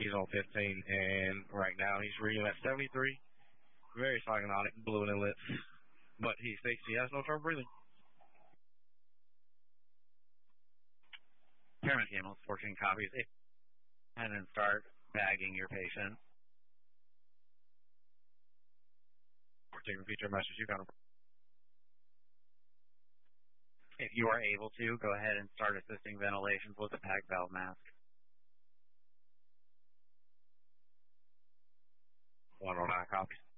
He's on 15, and right now he's reading at 73. Very cyanotic, blue in the lips. But he states he has no trouble breathing. Paramount Camels, 14 copies. And then start bagging your patient. 14, repeat your message. You got him. If you are able to, go ahead and start assisting ventilations with a PAG valve mask. 109 copies.